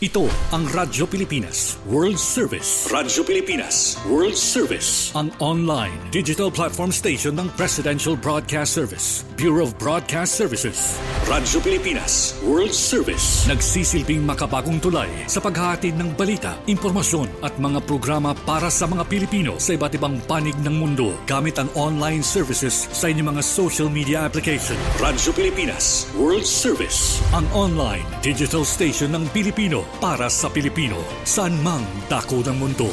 Ito ang Radyo Pilipinas World Service. Radyo Pilipinas World Service. Ang online digital platform station ng Presidential Broadcast Service, Bureau of Broadcast Services. Radyo Pilipinas World Service. Nagsisilbing makabagong tulay sa paghahatid ng balita, impormasyon at mga programa para sa mga Pilipino sa iba't ibang panig ng mundo gamit ang online services sa inyong mga social media application. Radyo Pilipinas World Service. Ang online digital station ng Pilipino para sa Pilipino, saan mang dako ng mundo.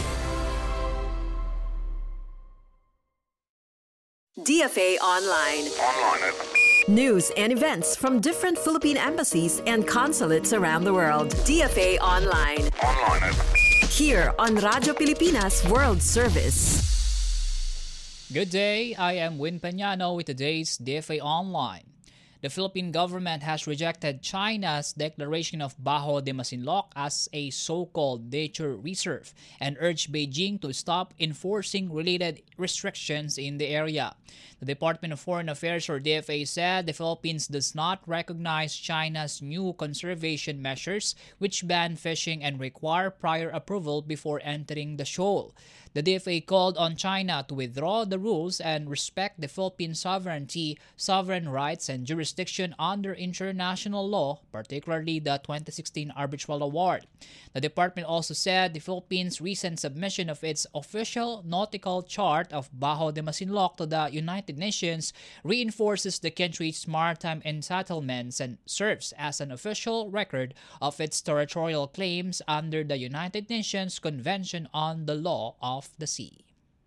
DFA Online. News and events from different Philippine embassies and consulates around the world. DFA Online. Here on Radyo Pilipinas World Service. Good day, I am Win Peñano with today's DFA Online. The Philippine government has rejected China's declaration of Bajo de Masinloc as a so-called nature reserve and urged Beijing to stop enforcing related restrictions in the area. The Department of Foreign Affairs, or DFA, said the Philippines does not recognize China's new conservation measures, which ban fishing and require prior approval before entering the shoal. The DFA called on China to withdraw the rules and respect the Philippine sovereignty, sovereign rights, and jurisdiction under international law, particularly the 2016 Arbitral Award. The department also said the Philippines' recent submission of its official nautical chart of Bajo de Masinloc to the United Nations reinforces the country's maritime entitlements and serves as an official record of its territorial claims under the United Nations Convention on the Law of the Sea.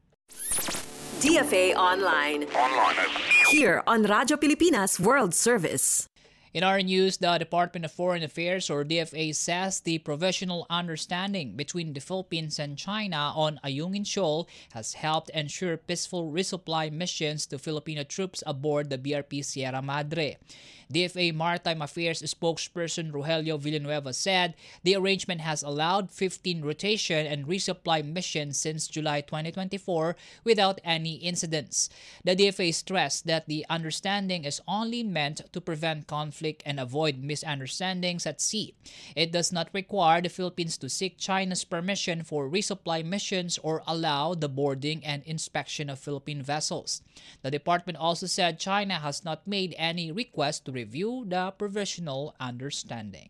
DFA Online. Here on Radyo Pilipinas World Service. In our news, the Department of Foreign Affairs, or DFA, says the provisional understanding between the Philippines and China on Ayungin Shoal has helped ensure peaceful resupply missions to Filipino troops aboard the BRP Sierra Madre. DFA Maritime Affairs spokesperson Rogelio Villanueva said the arrangement has allowed 15 rotation and resupply missions since July 2024 without any incidents. The DFA stressed that the understanding is only meant to prevent conflict and avoid misunderstandings at sea. It does not require the Philippines to seek China's permission for resupply missions or allow the boarding and inspection of Philippine vessels. The department also said China has not made any request to review the provisional understanding.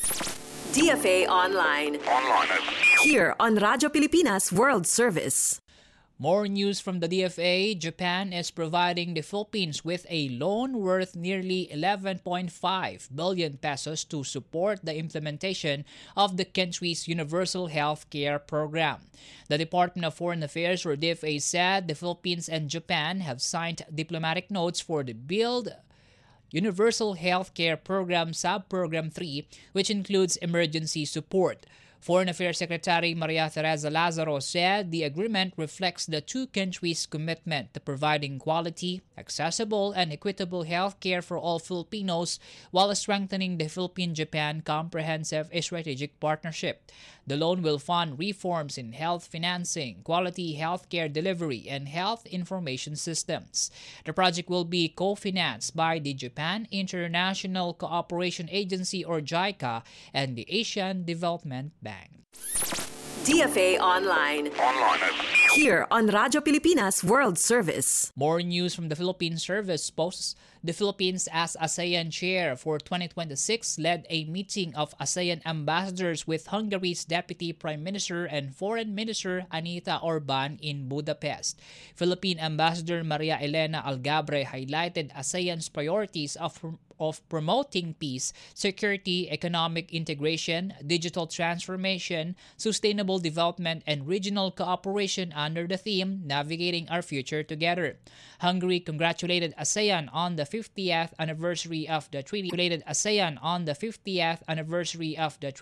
DFA Online. Here on Radyo Pilipinas World Service. More news from the DFA. Japan is providing the Philippines with a loan worth nearly 11.5 billion pesos to support the implementation of the country's Universal Health Care Program. The Department of Foreign Affairs, or DFA, said the Philippines and Japan have signed diplomatic notes for the Build Universal Health Care Program Sub-Program 3, which includes emergency support. Foreign Affairs Secretary Maria Teresa Lazaro said the agreement reflects the two countries' commitment to providing quality, accessible, and equitable health care for all Filipinos while strengthening the Philippine-Japan Comprehensive Strategic Partnership. The loan will fund reforms in health financing, quality health care delivery, and health information systems. The project will be co-financed by the Japan International Cooperation Agency, or JICA, and the Asian Development Bank. DFA Online. Here on Radyo Pilipinas World Service. More news from the Philippine Service posts the Philippines as ASEAN chair for 2026 led a meeting of ASEAN ambassadors with Hungary's Deputy Prime Minister and Foreign Minister Anita Orban in Budapest. Philippine Ambassador Maria Elena Algabre highlighted ASEAN's priorities of promoting peace, security, economic integration, digital transformation, sustainable development, and regional cooperation under the theme Navigating Our Future Together. Hungary congratulated ASEAN on the 50th anniversary of the treaty.